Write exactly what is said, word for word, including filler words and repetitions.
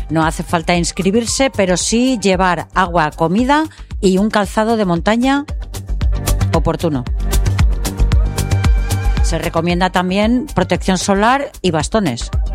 No hace falta inscribirse, pero sí llevar agua, comida y un calzado de montaña oportuno. Se recomienda también protección solar y bastones.